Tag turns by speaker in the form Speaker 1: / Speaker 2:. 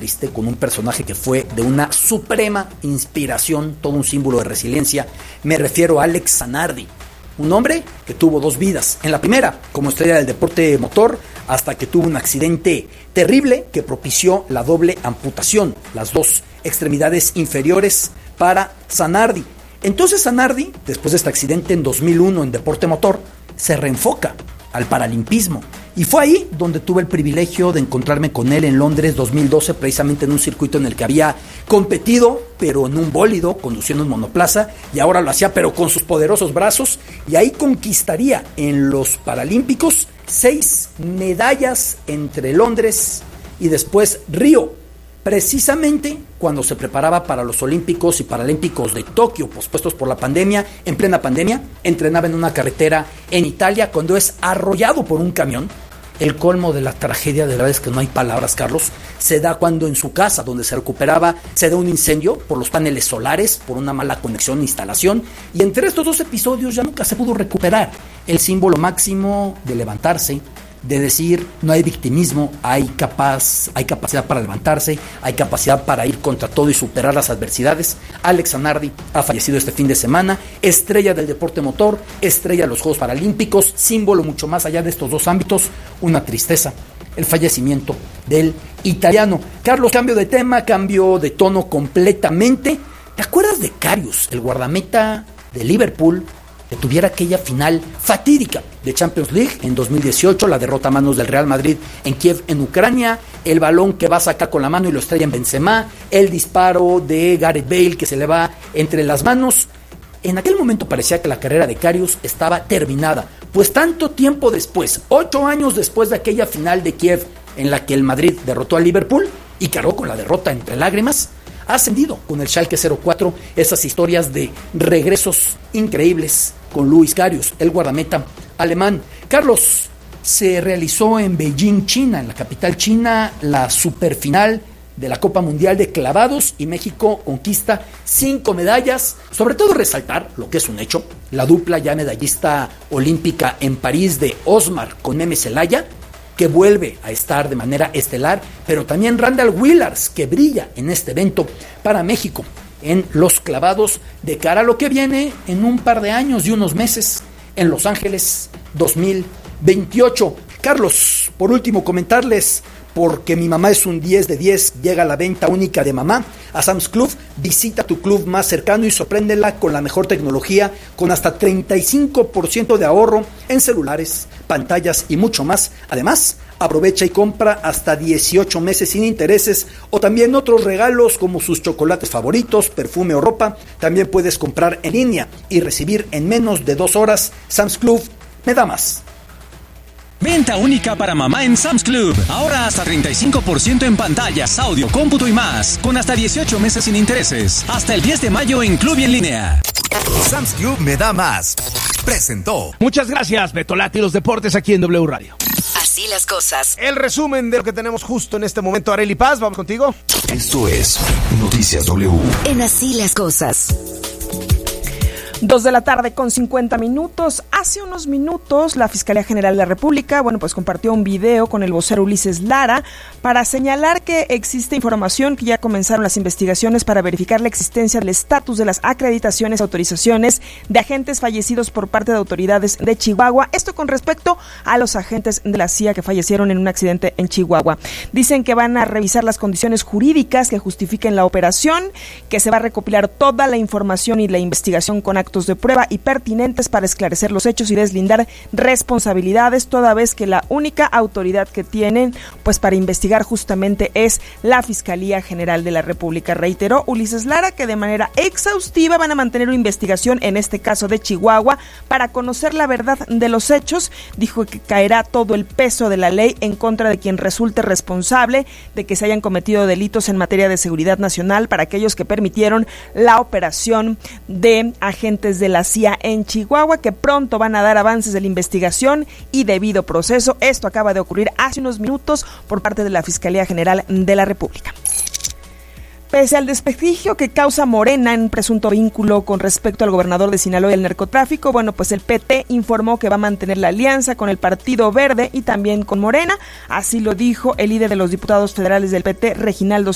Speaker 1: triste con un personaje que fue de una suprema inspiración, todo un símbolo de resiliencia. Me refiero a Alex Zanardi, un hombre que tuvo 2 vidas. En la primera, como estrella del deporte motor, hasta que tuvo un accidente terrible que propició la doble amputación, las 2 extremidades inferiores para Zanardi. Entonces Zanardi, después de este accidente en 2001 en deporte motor, se reenfoca al paralimpismo. Y fue ahí donde tuve el privilegio de encontrarme con él en Londres 2012, precisamente en un circuito en el que había competido, pero en un bólido, conduciendo un monoplaza, y ahora lo hacía, pero con sus poderosos brazos, y ahí conquistaría en los Paralímpicos 6 medallas entre Londres y después Río, precisamente cuando se preparaba para los Olímpicos y Paralímpicos de Tokio, pospuestos por la pandemia. En plena pandemia, entrenaba en una carretera en Italia cuando es arrollado por un camión. El colmo de la tragedia, de verdad es que no hay palabras, Carlos, se da cuando en su casa, donde se recuperaba, se da un incendio por los paneles solares, por una mala conexión e instalación, y entre estos 2 episodios ya nunca se pudo recuperar el símbolo máximo de levantarse, de decir no hay victimismo, hay capacidad para levantarse, hay capacidad para ir contra todo y superar las adversidades. Alex Zanardi ha fallecido este fin de semana, estrella del deporte motor, estrella de los Juegos Paralímpicos, símbolo mucho más allá de estos 2 ámbitos. Una tristeza, el fallecimiento del italiano. Carlos, cambio de tema, cambio de tono completamente. ¿Te acuerdas de Karius, el guardameta de Liverpool, que tuviera aquella final fatídica de Champions League en 2018, la derrota a manos del Real Madrid en Kiev, en Ucrania, el balón que va a sacar con la mano y lo estrella en Benzema, el disparo de Gareth Bale que se le va entre las manos? En aquel momento parecía que la carrera de Karius estaba terminada, pues tanto tiempo después, 8 años después de aquella final de Kiev en la que el Madrid derrotó al Liverpool y cargó con la derrota entre lágrimas, ha ascendido con el Schalke 04, esas historias de regresos increíbles con Luis Karius, el guardameta alemán. Carlos, se realizó en Beijing, China, en la capital china, la superfinal de la Copa Mundial de Clavados, y México conquista 5 medallas. Sobre todo resaltar lo que es un hecho, la dupla ya medallista olímpica en París de Osmar con Meme Celaya, que vuelve a estar de manera estelar, pero también Randall Willars, que brilla en este evento para México en los clavados de cara a lo que viene en un par de años y unos meses en Los Ángeles 2028. Carlos, por último comentarles, porque mi mamá es un 10 de 10, llega la venta única de mamá a Sam's Club. Visita tu club más cercano y sorpréndela con la mejor tecnología, con hasta 35% de ahorro en celulares, pantallas y mucho más. Además, aprovecha y compra hasta 18 meses sin intereses, o también otros regalos como sus chocolates favoritos, perfume o ropa. También puedes comprar en línea y recibir en menos de 2 horas. Sam's Club me da más.
Speaker 2: Venta única para mamá en Sam's Club. Ahora hasta 35% en pantallas, audio, cómputo y más. Con hasta 18 meses sin intereses. Hasta el 10 de mayo en Club y en línea.
Speaker 3: Sam's Club me da más. Presentó.
Speaker 4: Muchas gracias, Betolati y los deportes aquí en W Radio.
Speaker 5: Así las cosas.
Speaker 6: El resumen de lo que tenemos justo en este momento. Arely Paz, vamos contigo.
Speaker 3: Esto es Noticias W.
Speaker 5: En Así las cosas.
Speaker 7: 2:50 p.m. Hace unos minutos, la Fiscalía General de la República, compartió un video con el vocero Ulises Lara para señalar que existe información que ya comenzaron las investigaciones para verificar la existencia del estatus de las acreditaciones y autorizaciones de agentes fallecidos por parte de autoridades de Chihuahua. Esto con respecto a los agentes de la CIA que fallecieron en un accidente en Chihuahua. Dicen que van a revisar las condiciones jurídicas que justifiquen la operación, que se va a recopilar toda la información y la investigación con actos de prueba y pertinentes para esclarecer los hechos y deslindar responsabilidades, toda vez que la única autoridad que tienen para investigar justamente es la Fiscalía General de la República. Reiteró Ulises Lara que de manera exhaustiva van a mantener una investigación en este caso de Chihuahua para conocer la verdad de los hechos. Dijo que caerá todo el peso de la ley en contra de quien resulte responsable de que se hayan cometido delitos en materia de seguridad nacional para aquellos que permitieron la operación de agentes de la CIA en Chihuahua, que pronto van a dar avances de la investigación y debido proceso. Esto acaba de ocurrir hace unos minutos por parte de la Fiscalía General de la República. Pese al desprestigio que causa Morena en presunto vínculo con respecto al gobernador de Sinaloa y el narcotráfico, el PT informó que va a mantener la alianza con el Partido Verde y también con Morena. Así lo dijo el líder de los diputados federales del PT, Reginaldo